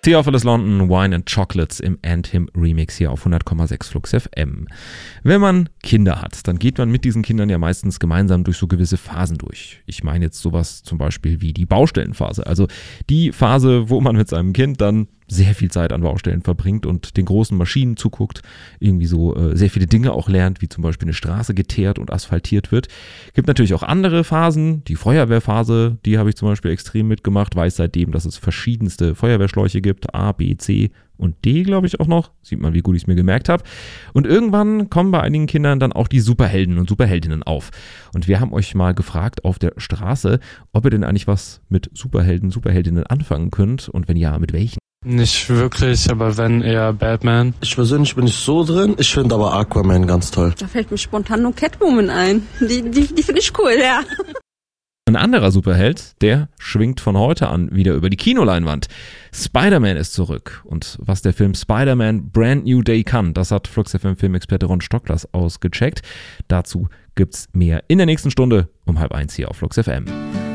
Theophilus London, Wine and Chocolates im Anthem Remix hier auf 100,6 Flux FM. Wenn man Kinder hat, dann geht man mit diesen Kindern ja meistens gemeinsam durch so gewisse Phasen durch. Ich meine jetzt sowas zum Beispiel wie die Baustellenphase. Also die Phase, wo man mit seinem Kind dann sehr viel Zeit an Baustellen verbringt und den großen Maschinen zuguckt, irgendwie so sehr viele Dinge auch lernt, wie zum Beispiel eine Straße geteert und asphaltiert wird. Gibt natürlich auch andere Phasen, die Feuerwehrphase, die habe ich zum Beispiel extrem mitgemacht, weiß seitdem, dass es verschiedenste Feuerwehrschläuche gibt, A, B, C und D, glaube ich auch noch. Sieht man, wie gut ich es mir gemerkt habe. Und irgendwann kommen bei einigen Kindern dann auch die Superhelden und Superheldinnen auf. Und wir haben euch mal gefragt auf der Straße, ob ihr denn eigentlich was mit Superhelden, Superheldinnen anfangen könnt und wenn ja, mit welchen? Nicht wirklich, aber wenn eher Batman. Ich persönlich bin nicht so drin, ich finde aber Aquaman ganz toll. Da fällt mir spontan nur Catwoman ein. Die finde ich cool, ja. Ein anderer Superheld, der schwingt von heute an wieder über die Kinoleinwand. Spider-Man ist zurück. Und was der Film Spider-Man Brand New Day kann, das hat Flux FM Filmexperte Ron Stocklers ausgecheckt. Dazu gibt's mehr in der nächsten Stunde um 12:30 hier auf Flux FM.